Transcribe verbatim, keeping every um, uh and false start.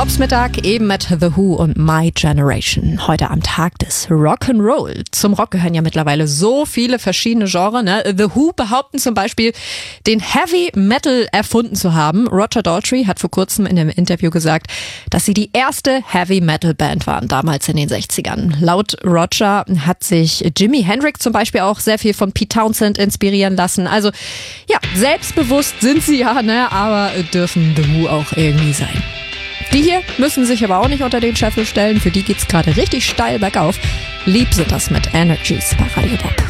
Bobs Mittag eben mit The Who und My Generation. Heute am Tag des Rock'n'Roll. Zum Rock gehören ja mittlerweile so viele verschiedene Genres. Ne? The Who behaupten zum Beispiel, den Heavy Metal erfunden zu haben. Roger Daltrey hat vor kurzem in einem Interview gesagt, dass sie die erste Heavy Metal Band waren, damals in den sechzigern. Laut Roger hat sich Jimi Hendrix zum Beispiel auch sehr viel von Pete Townshend inspirieren lassen. Also ja, selbstbewusst sind sie ja, ne? Aber dürfen The Who auch irgendwie sein. Die hier müssen sich aber auch nicht unter den Scheffel stellen. Für die geht's gerade richtig steil bergauf. Lieb sind das mit Energies bei Radio Bob.